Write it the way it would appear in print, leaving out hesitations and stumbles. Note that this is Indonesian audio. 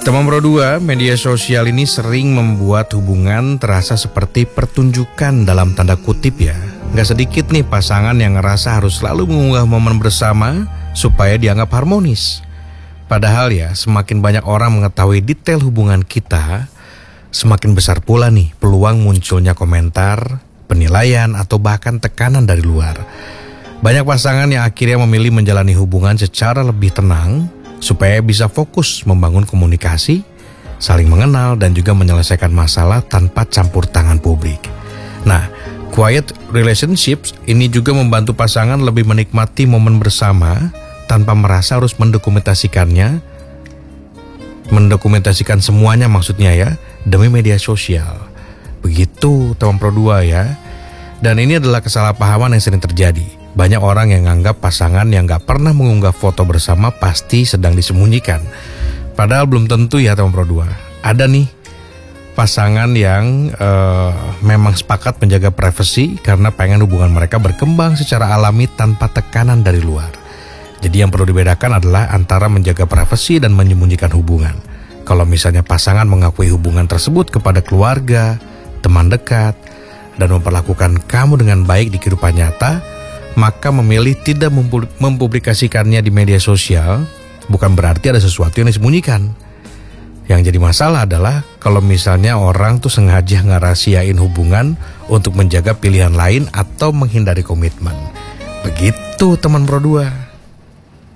Teman Pro 2, media sosial ini sering membuat hubungan terasa seperti pertunjukan dalam tanda kutip ya. Gak sedikit nih pasangan yang ngerasa harus selalu mengunggah momen bersama supaya dianggap harmonis. Padahal ya, semakin banyak orang mengetahui detail hubungan kita, semakin besar pula nih peluang munculnya komentar, penilaian, atau bahkan tekanan dari luar. Banyak pasangan yang akhirnya memilih menjalani hubungan secara lebih tenang, supaya bisa fokus membangun komunikasi, saling mengenal, dan juga menyelesaikan masalah tanpa campur tangan publik. Nah, quiet relationships ini juga membantu pasangan lebih menikmati momen bersama tanpa merasa harus mendokumentasikan semuanya maksudnya ya, demi media sosial. Begitu teman Pro 2 ya. Dan ini adalah kesalahpahaman yang sering terjadi. Banyak orang yang menganggap pasangan yang gak pernah mengunggah foto bersama pasti sedang disembunyikan. Padahal belum tentu ya teman Pro 2. Ada nih pasangan yang memang sepakat menjaga privasi karena pengen hubungan mereka berkembang secara alami tanpa tekanan dari luar. Jadi yang perlu dibedakan adalah antara menjaga privasi dan menyembunyikan hubungan. Kalau misalnya pasangan mengakui hubungan tersebut kepada keluarga, teman dekat, dan memperlakukan kamu dengan baik di kehidupan nyata, maka memilih tidak mempublikasikannya di media sosial bukan berarti ada sesuatu yang disembunyikan. Yang jadi masalah adalah kalau misalnya orang tuh sengaja ngerahasiain hubungan untuk menjaga pilihan lain atau menghindari komitmen. Begitu teman Pro 2.